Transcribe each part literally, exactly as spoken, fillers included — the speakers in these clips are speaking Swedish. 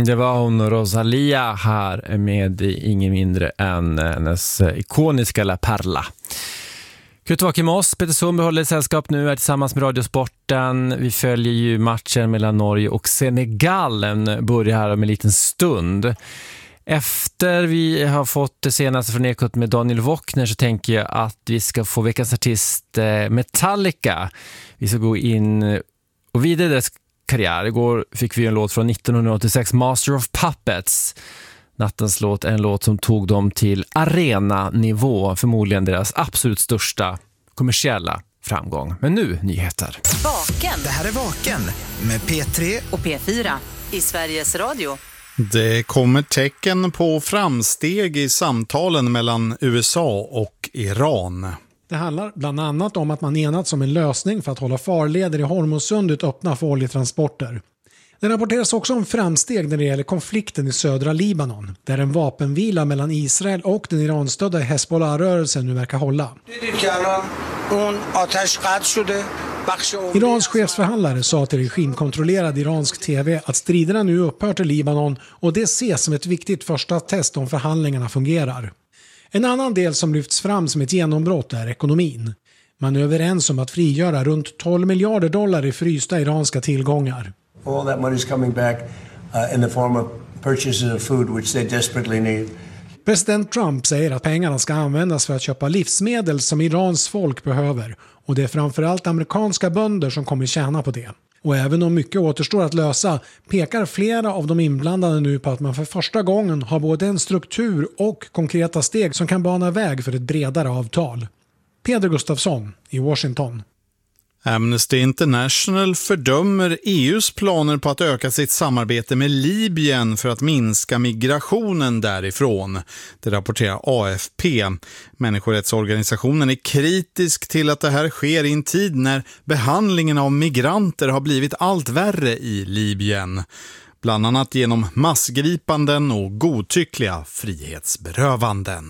Det var hon Rosalia här med ingen mindre än hennes ikoniska La Perla. Kul att vara med oss. Peter Sundberg håller sällskap nu är tillsammans med Radiosporten. Vi följer ju matchen mellan Norge och Senegal. Den börjar här om en liten stund. Efter vi har fått det senaste från Ekot med Daniel Wockner så tänker jag att vi ska få veckans artist Metallica. Vi ska gå in och vidare deras karriär. Igår fick vi en låt från nittonhundraåttiosex, Master of Puppets. Nattens låt är en låt som tog dem till arenanivå, förmodligen deras absolut största kommersiella framgång. Men nu nyheter. Vaken. Det här är Vaken med P tre och P fyra i Sveriges Radio. Det kommer tecken på framsteg i samtalen mellan U S A och Iran. Det handlar bland annat om att man enats om en lösning för att hålla farleder i Hormuzsundet öppna för oljetransporter. Det rapporteras också om framsteg när det gäller konflikten i södra Libanon, där en vapenvila mellan Israel och den Iranstödda Hezbollah-rörelsen nu verkar hålla. Irans chefsförhandlare sa till regimkontrollerad iransk tv att striderna nu upphört i Libanon och det ses som ett viktigt första test om förhandlingarna fungerar. En annan del som lyfts fram som ett genombrott är ekonomin. Man är överens om att frigöra runt tolv miljarder dollar i frysta iranska tillgångar. All that money is coming back uh, in the form of purchases of food which they desperately need. President Trump säger att pengarna ska användas för att köpa livsmedel som Irans folk behöver och det är framförallt amerikanska bönder som kommer tjäna på det. Och även om mycket återstår att lösa pekar flera av de inblandade nu på att man för första gången har både en struktur och konkreta steg som kan bana väg för ett bredare avtal. Peder Gustafsson i Washington. Amnesty International fördömer E U:s planer på att öka sitt samarbete med Libyen för att minska migrationen därifrån. Det rapporterar A F P. Människorättsorganisationen är kritisk till att det här sker i en tid när behandlingen av migranter har blivit allt värre i Libyen. Bland annat genom massgripanden och godtyckliga frihetsberövanden.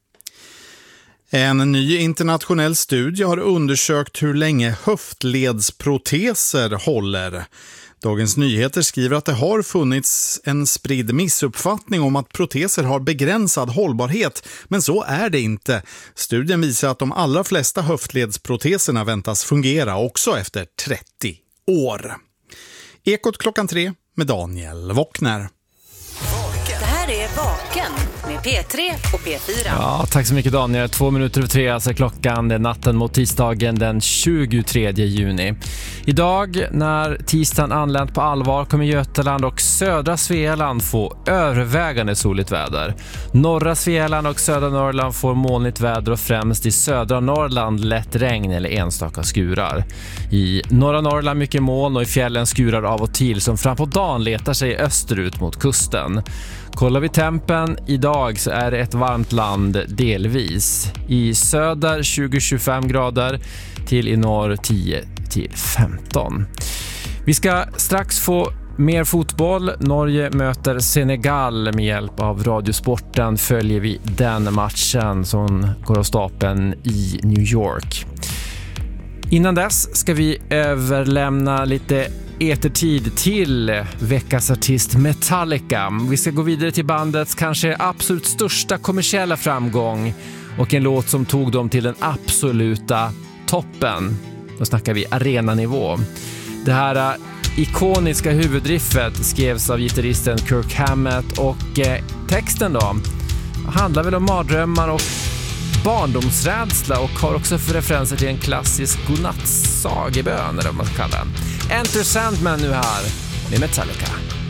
En ny internationell studie har undersökt hur länge höftledsproteser håller. Dagens Nyheter skriver att det har funnits en spridd missuppfattning om att proteser har begränsad hållbarhet, men så är det inte. Studien visar att de allra flesta höftledsproteserna väntas fungera också efter trettio år. Ekot klockan tre med Daniel Wockner. Det här är Vaken med P tre och P fyra. Ja, tack så mycket Daniel. Två minuter över tre, alltså klockan. Det är natten mot tisdagen den tjugotredje juni. Idag, när tisdagen anlänt på allvar, kommer Götaland och södra Svealand få övervägande soligt väder. Norra Svealand och södra Norrland får molnigt väder och främst i södra Norrland lätt regn eller enstaka skurar. I norra Norrland mycket moln och i fjällen skurar av och till som fram på dagen letar sig österut mot kusten. Kollar vi tempen idag så är det ett varmt land delvis. I söder tjugo till tjugofem grader till i norr tio till femton. Vi ska strax få mer fotboll. Norge möter Senegal med hjälp av Radiosporten. Följer vi den matchen som går av stapeln i New York. Innan dess ska vi överlämna lite etertid till veckans artist Metallica. Vi ska gå vidare till bandets kanske absolut största kommersiella framgång och en låt som tog dem till den absoluta toppen. Då snackar vi arenanivå. Det här ikoniska huvudriffet skrevs av gitarristen Kirk Hammett och eh, texten då handlar väl om mardrömmar och barndomsrädsla och har också för referenser till en klassisk godnattsagebön eller vad man ska kalla den. Enter Sandman nu här med Metallica.